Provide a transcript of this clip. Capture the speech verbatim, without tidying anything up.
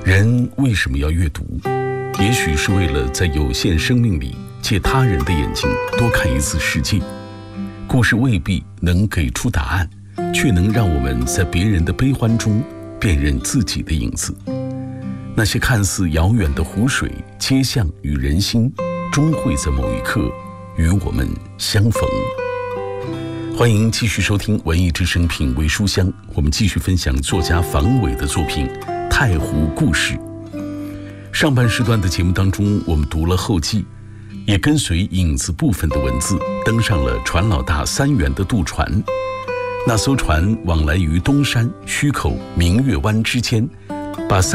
人为什么要阅读？也许是为了在有限生命里借他人的眼睛多看一次世界。故事未必能给出答案，却能让我们在别人的悲欢中辨认自己的影子。那些看似遥远的湖水、街巷与人心，终会在某一刻与我们相逢。欢迎继续收听文艺之声品味书香，我们继续分享作家房伟的作品《太湖故事》。上半时段的节目当中，我们读了后记，也跟随影子部分的文字登上了船老大三元的渡船。那艘船往来于东山、圩口、明月湾之间，把